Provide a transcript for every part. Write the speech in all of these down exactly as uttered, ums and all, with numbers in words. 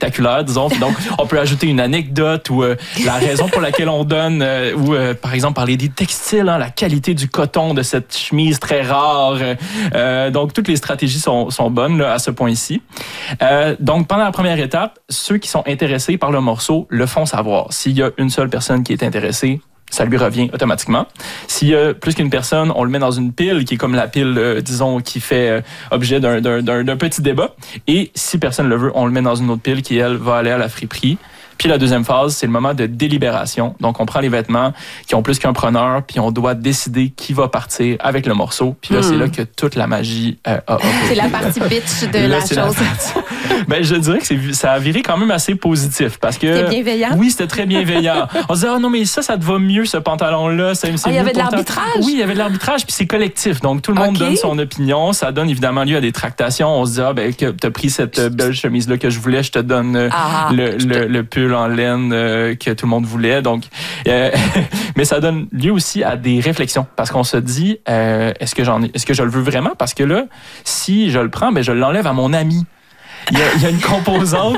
spectaculaire, disons. Puis donc, on peut ajouter une anecdote ou euh, la raison pour laquelle on donne, euh, ou euh, par exemple parler des textiles, hein, la qualité du coton de cette chemise très rare. Euh, donc, toutes les stratégies sont, sont bonnes là, à ce point-ci. Euh, donc, pendant la première étape, ceux qui sont intéressés par le morceau le font savoir. S'il y a une seule personne qui est intéressée, ça lui revient automatiquement. S'il y a plus qu'une personne, on le met dans une pile qui est comme la pile, euh, disons, qui fait euh, objet d'un, d'un, d'un, d'un petit débat. Et si personne le veut, on le met dans une autre pile qui, elle, va aller à la friperie. Puis la deuxième phase, c'est le moment de délibération. Donc, on prend les vêtements qui ont plus qu'un preneur, puis on doit décider qui va partir avec le morceau. Puis là, mmh. c'est là que toute la magie euh, a opéré. C'est la partie bitch de là, la chose. La partie... ben, je dirais que c'est, ça a viré quand même assez positif. Parce que c'était bienveillant? Oui, c'était très bienveillant. On se disait, ah oh, non, mais ça, ça te va mieux, ce pantalon-là. Ça, ah, il y avait de l'arbitrage? Oui, il y avait de l'arbitrage, puis c'est collectif. Donc, tout le monde okay. donne son opinion. Ça donne évidemment lieu à des tractations. On se dit, ah, ben, que t'as pris cette belle chemise-là que je voulais, je te donne ah, le, le, te... le pull en laine euh, que tout le monde voulait. Donc, euh, mais ça donne lieu aussi à des réflexions. Parce qu'on se dit, euh, est-ce que j'en ai, est-ce que je le veux vraiment? Parce que là, si je le prends, ben, je l'enlève à mon ami. Il y a, il y a une composante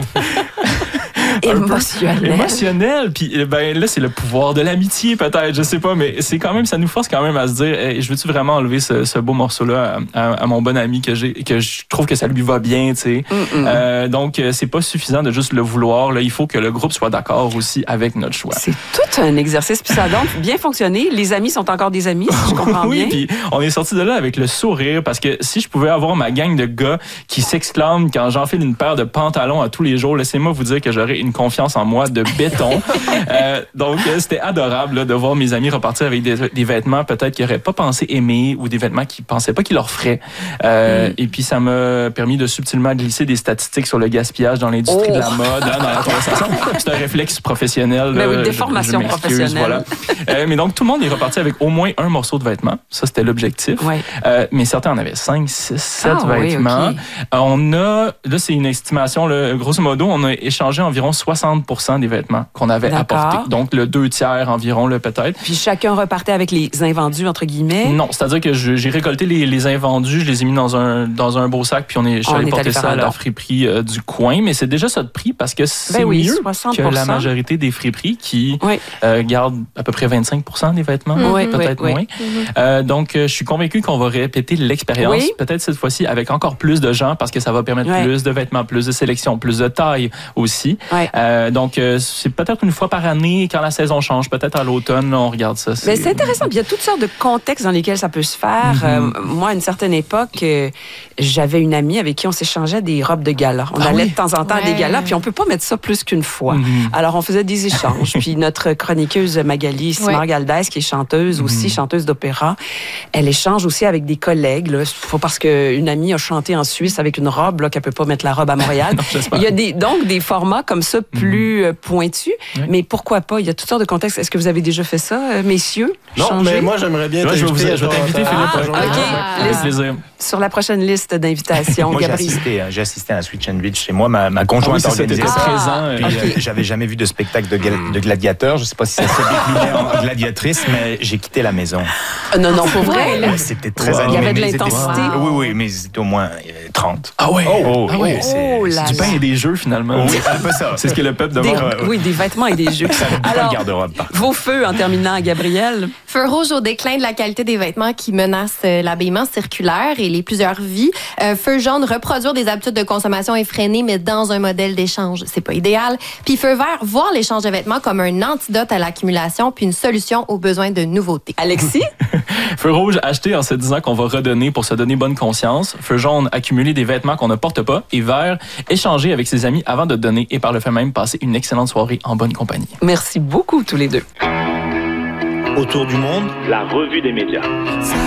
émotionnelle. Émotionnelle. Puis ben là, c'est le pouvoir de l'amitié, peut-être. Je sais pas, mais c'est quand même, ça nous force quand même à se dire, hey, je veux-tu vraiment enlever ce, ce beau morceau-là à, à, à mon bon ami que j'ai, que je trouve que ça lui va bien, tu sais. Euh, donc, c'est pas suffisant de juste le vouloir. Là, il faut que le groupe soit d'accord aussi avec notre choix. C'est tout un exercice, puis ça a donc bien fonctionné. Les amis sont encore des amis, si je comprends oui, bien. Oui, puis on est sorti de là avec le sourire parce que si je pouvais avoir ma gang de gars qui s'exclament quand j'enfile une paire de pantalons à tous les jours, laissez-moi vous dire que j'aurais une confiance en moi de béton. euh, donc, c'était adorable là, de voir mes amis repartir avec des, des vêtements peut-être qu'ils n'auraient pas pensé aimer ou des vêtements qu'ils ne pensaient pas qu'ils leur feraient. Euh, mm. Et puis, ça m'a permis de subtilement glisser des statistiques sur le gaspillage dans l'industrie oh. de la mode, hein, dans la conversation. C'est un réflexe professionnel. Mais oui, une déformation je, je professionnelle. Voilà. Euh, mais donc, tout le monde est reparti avec au moins un morceau de vêtement. Ça, c'était l'objectif. Ouais. Euh, mais certains en avaient cinq, six, sept ah, vêtements. Oui, okay. euh, on a, là, c'est une estimation, là, grosso modo, on a échangé environ soixante pour cent des vêtements qu'on avait D'accord. apportés. Donc, le deux tiers environ, là, peut-être. Puis chacun repartait avec les invendus, entre guillemets? Non, c'est-à-dire que je, j'ai récolté les, les invendus, je les ai mis dans un, dans un beau sac, puis on est, je suis allé porter ça à la friperie euh, du coin. Mais c'est déjà ça de prix parce que c'est ben oui, mieux soixante pour cent. que la majorité des friperies qui oui. euh, gardent à peu près vingt-cinq pour cent des vêtements, mm-hmm. peut-être oui, moins. Oui. Mm-hmm. Euh, donc, euh, je suis convaincu qu'on va répéter l'expérience, oui. peut-être cette fois-ci avec encore plus de gens parce que ça va permettre oui. plus de vêtements, plus de sélection, plus de taille aussi. Oui. Euh, donc, euh, c'est peut-être une fois par année quand la saison change, peut-être à l'automne, on regarde ça. C'est, Mais c'est intéressant. Il y a toutes sortes de contextes dans lesquels ça peut se faire. Mm-hmm. Euh, moi, à une certaine époque, euh, j'avais une amie avec qui on s'échangeait des robes de gala. On ah allait oui? de temps en temps ouais. à des galas, puis on peut pas mettre ça plus qu'une fois. Mm-hmm. Alors, on faisait des échanges. Puis notre chroniqueuse Magali Simard-Galdès, qui est chanteuse mm-hmm. aussi, chanteuse d'opéra, elle échange aussi avec des collègues. Là, parce qu'une amie a chanté en Suisse avec une robe là, qu'elle peut pas mettre la robe à Montréal. non, il y a des, donc des formats comme ça plus mm-hmm. pointus. Oui. Mais pourquoi pas? Il y a toutes sortes de contextes. Est-ce que vous avez déjà fait ça, messieurs? Non, changer? mais moi, j'aimerais bien ouais, t'inviter. Je vais, je vais t'inviter, Philippe. Ah, OK. Ah, avec plaisir. Sur la prochaine liste d'invitations, moi, Gabriel. J'ai assisté, j'ai assisté à Switch and Beach chez moi. Ma, ma conjointe ah oui, organisait ça. Présent, puis, okay. euh, j'avais jamais vu de spectacle de, gal- de gladiateurs. Je sais pas si ça se déclinait en gladiatrice, mais j'ai quitté la maison. Euh, non, non, pour vrai. Là. C'était très wow. Il animé. y avait de l'intensité. Wow. Oui, oui, mais c'était au moins trente. Ah ouais? Oh, oh, ah ouais. C'est, oh là c'est du pain et des jeux, finalement. Oui, un peu ça. C'est ce que le peuple demande. Des, oui, des vêtements et des jeux. Alors, garde-robe, vos feux en terminant, Gabrielle. Feu rouge au déclin de la qualité des vêtements qui menace l'habillement circulaire et les plusieurs vies. Euh, feu jaune, reproduire des habitudes de consommation effrénées, mais dans un modèle d'échange. C'est pas idéal. Puis feu vert, voir l'échange de vêtements comme un antidote à l'accumulation puis une solution aux besoins de nouveautés. Alexis? Feu rouge, acheter en se disant qu'on va redonner pour se donner bonne conscience. Feu jaune, accumuler des vêtements qu'on ne porte pas. Et vert, échanger avec ses amis avant de donner et par le fait même passer une excellente soirée en bonne compagnie. Merci beaucoup tous les deux. Autour du monde, la revue des médias.